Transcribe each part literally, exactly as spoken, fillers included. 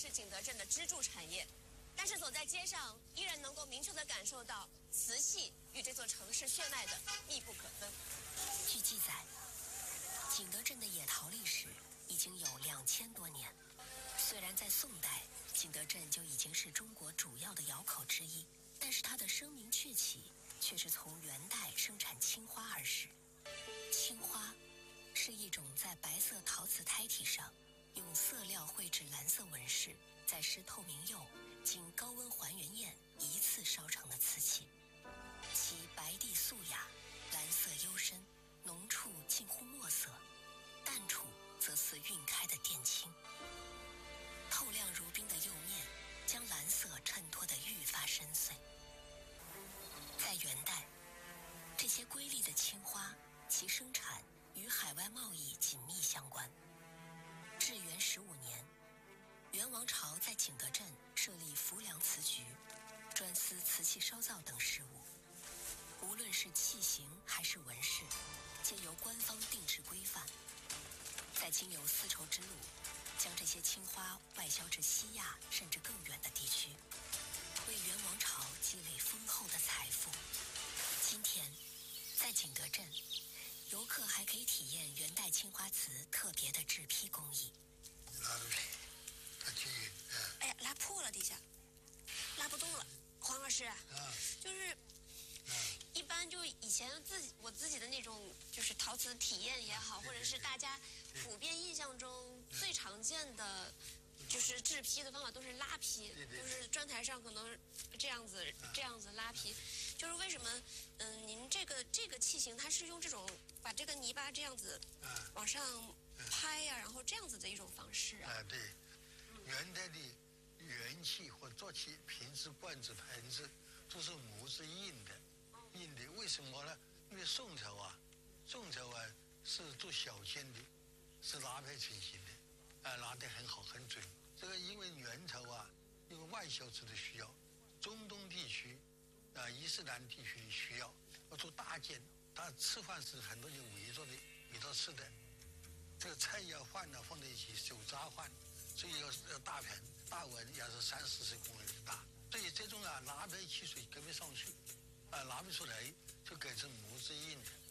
是景德镇的支柱产业。但是走在街上，依然能够明确地感受到瓷器与这座城市血脉的密不可分。 据记载，景德镇的冶陶历史已经有两千多年。虽然在宋代，景德镇就已经是中国主要的窑口之一，但是它的声名鹊起却是从元代生产青花而始。青花是一种在白色陶瓷胎体上用色料绘制蓝色纹饰，再施透明釉，经高温还原焰一次烧成的瓷器，其白地素雅，蓝色幽深，浓处近乎墨色，淡处则似晕开的靛青。透亮如冰的釉面将蓝色衬托得愈发深邃。在元代，这些瑰丽的青花其生产与海外贸易紧密相关。至元十五年，元王朝在景德镇设立浮梁瓷局，专司瓷器烧造等事务。无论是器型还是纹饰，皆由官方定制规范。再经由丝绸之路，将这些青花外销至西亚甚至更远的地区，为元王朝积累丰厚的财富。今天，在景德镇，游客还可以体验元代青花瓷特别的制坯工艺。 拉不平，它均匀。 哎呀，拉破了，底下拉不动了。黄老师，啊，就是一般就以前自己我自己的那种就是陶瓷体验也好，或者是大家普遍印象中最常见的就是制坯的方法都是拉坯，就是砖台上可能这样子这样子拉坯。就是为什么嗯您这个这个器型它是用这种把这个泥巴这样子往上拍呀，然后这样子的一种方式啊？ 啊，对，元代的元器或做器、瓶子、罐子、盆子都是模子印的。印的为什么呢？因为宋朝啊，宋朝啊是做小件的，是拉坯成型的，啊，拉得很好很准。这个因为元朝啊，因为外销制的需要，中东地区啊、伊斯兰地区的需要，要做大件，他吃饭是很多人围着的，围着吃的。这个菜要换呢，放在一起手抓换，所以要要大盆大碗，要是三四十公分大。所以这种啊拉坯汽水根本上去。啊，拿不出来就改成模子印的。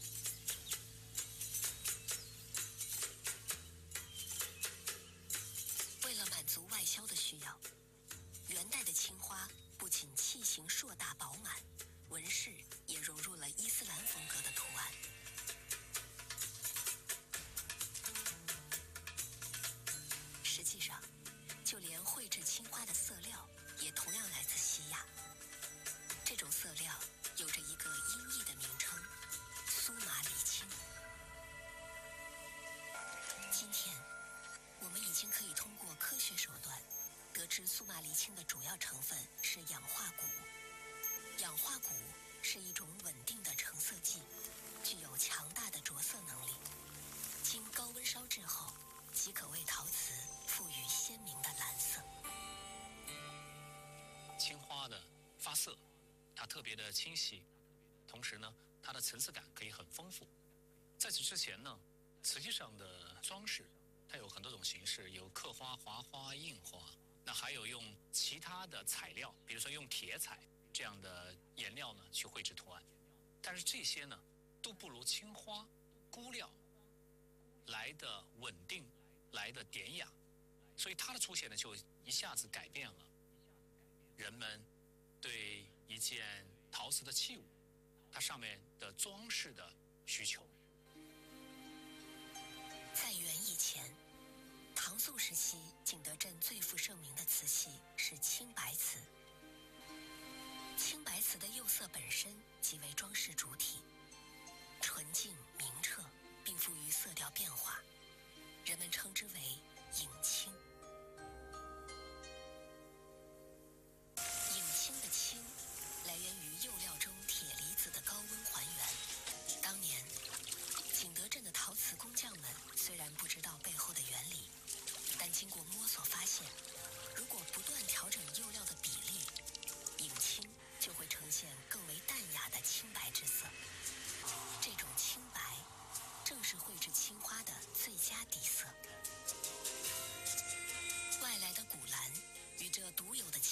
为了满足外销的需要，元代的青花不仅器型硕大饱满，纹饰也融入了伊斯兰风格的图案。实际上，就连绘制青花的色料也同样来自西亚。这种色料有着一个音译的名称——苏麻离青。今天，我们已经可以通过科学手段得知苏麻离青的主要成分是氧化钴。氧化钴是一种稳定的成色剂，具有强大的着色能力。经高温烧制后，即可为陶瓷赋予鲜明的蓝色。 青花的发色它特别的清晰，同时呢，它的层次感可以很丰富。在此之前呢，瓷器上的装饰它有很多种形式，有刻花、划花、印花，那还有用其他的材料，比如说用铁彩这样的颜料呢去绘制图案。但是这些呢，都不如青花、钴料来的稳定，来的典雅。所以它的出现呢，就一下子改变了人们对一件陶瓷的器物，它上面的装饰的需求。 在元以前，唐宋时期景德镇最负盛名的瓷器是青白瓷。青白瓷的釉色本身即为装饰主体，纯净明澈，并富于色调变化，人们称之为影青。影青的青来源于釉料中铁离子的高温还原。当年景德镇的陶瓷工匠们虽然不知道背后的原理，但经过摸索发现，如果不断调整釉料的比例，影青就会呈现更为淡雅的青白之色。这种青白正是绘制青花的最佳底色。外来的古蓝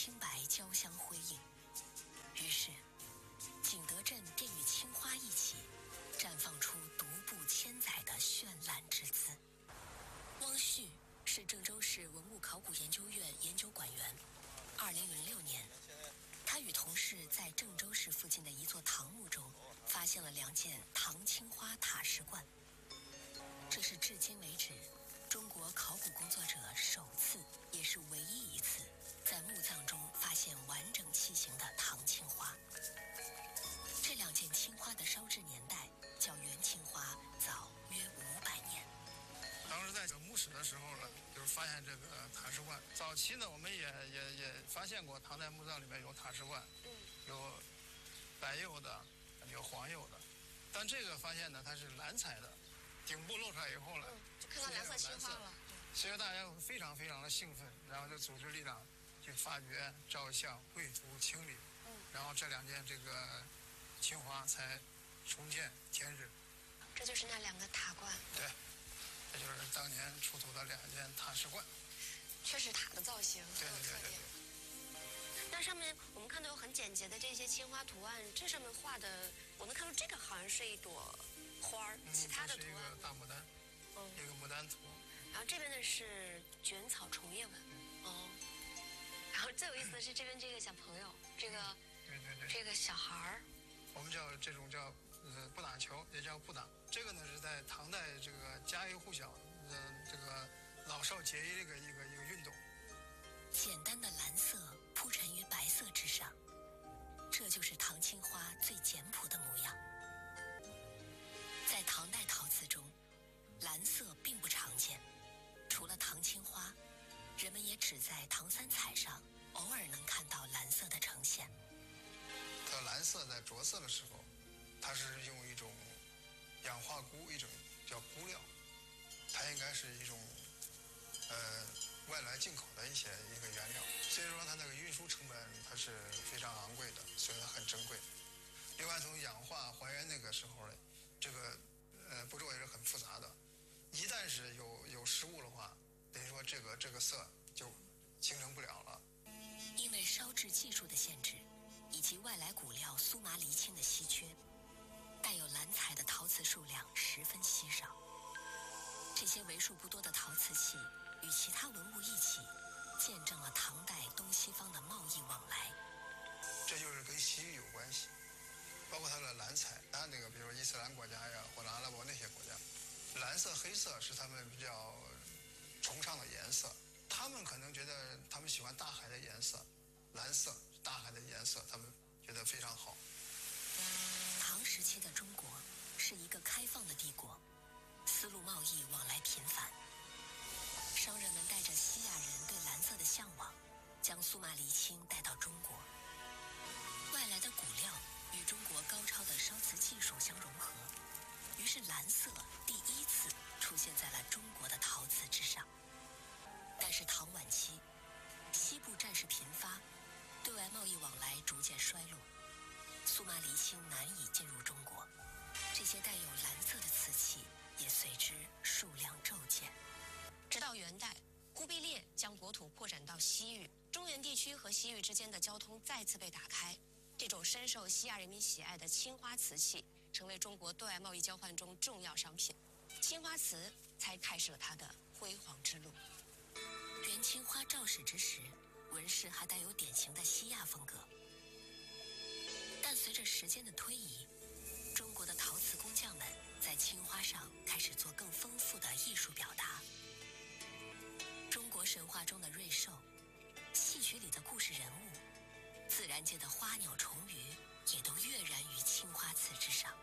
青白交相辉映。于是，景德镇便与青花一起，绽放出独步千载的绚烂之姿。汪旭是郑州市文物考古研究院研究馆员。二零零六年，他与同事在郑州市附近的一座唐墓中，发现了两件唐青花塔石罐。这是至今为止中国考古工作者首次，也是唯一一次在墓葬中发现完整器型的唐青花。这两件青花的烧制年代较元青花早约五百年。 当时在墓室的时候呢，就是发现这个塔石罐。早期呢，我们也也也发现过唐代墓葬里面有塔石罐，有白釉的，有黄釉的，但这个发现呢，它是蓝彩的，顶部露出来以后呢， 就看到蓝色青花了。 所以大家非常非常的兴奋，然后就组织力量去发掘、照相、绘图、清理，然后这两件这个青花才重见天日。 这就是那两个塔罐。 对，这就是当年出土的两件塔石罐。 确实塔的造型对很有特点。那上面我们看到有很简洁的这些青花图案，这上面画的，我能看出这个好像是一朵花儿， 嗯、 其他的这是一图案个大牡丹， 嗯， 一个牡丹图。 然后这边的是卷草虫叶纹，哦。然后最有意思的是这边这个小朋友，这个对对对， 这个小孩儿， 我们叫这种叫呃不打球，也叫不打。这个呢是在唐代这个家喻户晓，呃这个老少皆宜的一个一个一个运动。 简单的蓝色铺陈于白色之上，这就是唐青花最简朴的模样。在唐代陶瓷中，蓝色并不常见，除了唐青花，人们也只在唐三彩上偶尔能看到蓝色的呈现。 它蓝色在着色的时候，它是用一种氧化钴，一种叫钴料，它应该是一种呃外来进口的一些一个原料，所以说它那个运输成本它是非常昂贵的，所以它很珍贵。另外从氧化还原那个时候呢，这个呃步骤也是很复杂的，一旦是有有失误的话，等于说这个这个色就形成不了了。 因为烧制技术的限制，以及外来骨料苏麻离青的稀缺，带有蓝彩的陶瓷数量十分稀少。这些为数不多的陶瓷器与其他文物一起，见证了唐代东西方的贸易往来。 这就是跟西域有关系，包括它的蓝彩，它那个比如说伊斯兰国家呀，或者阿拉伯那些国家，蓝色、黑色是他们比较崇尚的颜色。他们可能觉得他们喜欢大海的颜色，蓝色大海的颜色，他们觉得非常好。 唐时期的中国是一个开放的帝国，丝路贸易往来频繁，商人们带着西亚人对蓝色的向往，将苏麻离青带到中国。外来的骨料与中国高超的烧瓷技术相融合，于是蓝色第一次出现在了中国的陶瓷之上。但是唐晚期，西部战事频发，对外贸易往来逐渐衰落，苏麻离青难以进入中国，这些带有蓝色的瓷器也随之数量骤减。 直到元代，忽必烈将国土扩展到西域，中原地区和西域之间的交通再次被打开。这种深受西亚人民喜爱的青花瓷器，成为中国对外贸易交换中重要商品。青花瓷才开始了它的辉煌之路。 元青花肇始之时，纹饰还带有典型的西亚风格。但随着时间的推移，中国的陶瓷工匠们在青花上开始做更丰富的艺术表达。中国神话中的瑞兽，戏曲里的故事人物，自然界的花鸟虫鱼，也都跃然于青花瓷之上。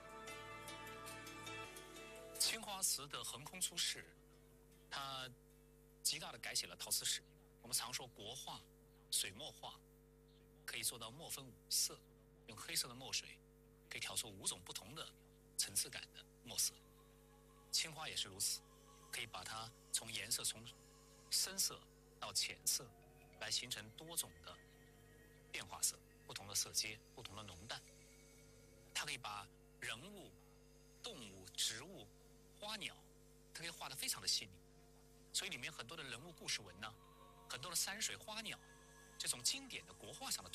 青花瓷的横空出世，它极大地改写了陶瓷史。我们常说国画、水墨画可以做到墨分五色，用黑色的墨水可以调出五种不同的层次感的墨色。青花也是如此，可以把它从颜色从深色到浅色，来形成多种的变化色，不同的色阶，不同的浓淡。它可以把人物、动物、植物、花鸟，它可以画得非常的细腻。所以里面很多的人物故事文呢，很多的山水花鸟， 这种经典的国画上